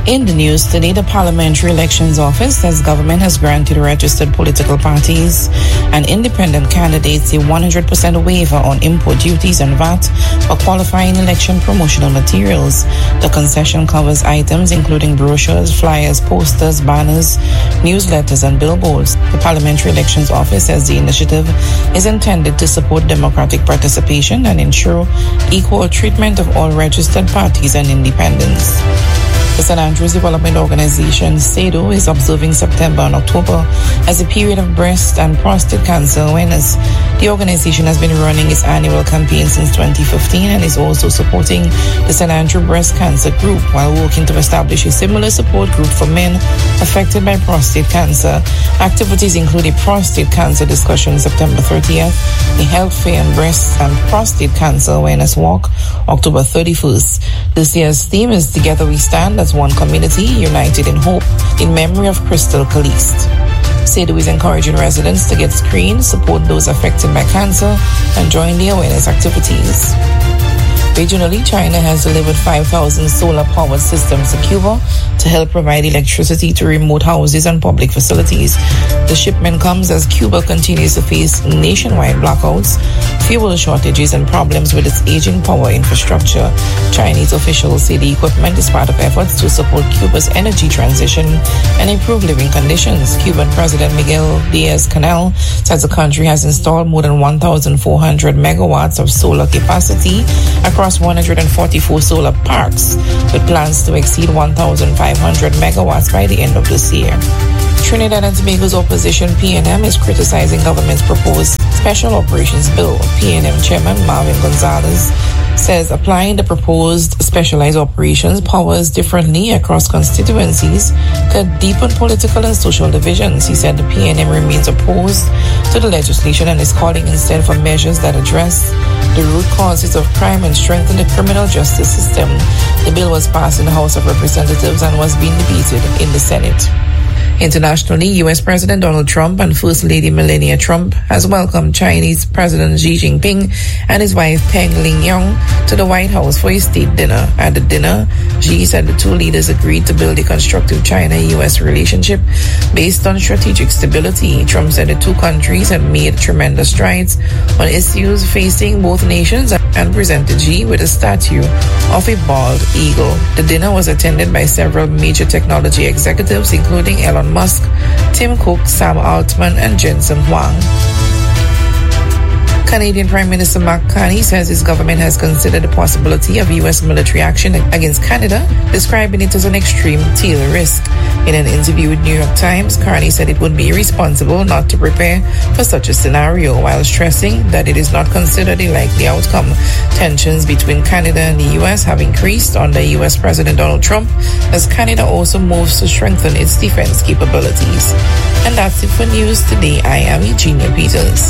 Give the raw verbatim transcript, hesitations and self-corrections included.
In the news today, the Parliamentary Elections Office says government has granted registered political parties and independent candidates a one hundred percent waiver on import duties and V A T for qualifying election promotional materials. The concession covers items including brochures, flyers, posters, banners, newsletters, and billboards. The Parliamentary Elections Office says the initiative is intended to support democratic participation and ensure equal treatment of all registered parties and independents. The Saint Andrews Development Organization, SADO, is observing September and October as a period of breast and prostate cancer awareness. The organization has been running its annual campaign since twenty fifteen and is also supporting the Saint Andrew Breast Cancer Group while working to establish a similar support group for men affected by prostate cancer. Activities include a prostate cancer discussion September thirtieth, a health fair and breast and prostate cancer awareness walk October thirty-first. This year's theme is Together We Stand as One Community, United in Hope, in memory of Crystal Caliste. SADO is encouraging residents to get screened, support those affected by cancer, and join the awareness activities. Regionally, China has delivered five thousand solar-powered systems to Cuba to help provide electricity to remote houses and public facilities. The shipment comes as Cuba continues to face nationwide blackouts, fuel shortages, and problems with its aging power infrastructure. Chinese officials say the equipment is part of efforts to support Cuba's energy transition and improve living conditions. Cuban President Miguel Diaz-Canel says the country has installed more than one thousand four hundred megawatts of solar capacity across across one hundred forty-four solar parks, with plans to exceed one thousand five hundred megawatts by the end of this year. Trinidad and Tobago's opposition P N M is criticizing government's proposed Special Operations Bill. P N M Chairman Marvin Gonzalez says applying the proposed specialized operations powers differently across constituencies could deepen political and social divisions. He said the P N M remains opposed to the legislation and is calling instead for measures that address the root causes of crime and strengthen the criminal justice system. The bill was passed in the House of Representatives and was being debated in the Senate. Internationally, U S President Donald Trump and First Lady Melania Trump has welcomed Chinese President Xi Jinping and his wife Peng Liying to the White House for a state dinner. At the dinner, Xi said the two leaders agreed to build a constructive China-U S relationship based on strategic stability. Trump said the two countries have made tremendous strides on issues facing both nations and presented Xi with a statue of a bald eagle. The dinner was attended by several major technology executives, including Elon Musk, Tim Cook, Sam Altman, and Jensen Huang. Canadian Prime Minister Mark Carney says his government has considered the possibility of U S military action against Canada, describing it as an extreme tail risk. In an interview with New York Times, Carney said it would be irresponsible not to prepare for such a scenario, while stressing that it is not considered a likely outcome. Tensions between Canada and the U S have increased under U S President Donald Trump as Canada also moves to strengthen its defense capabilities. And that's it for news today. I am Eugenia Peters.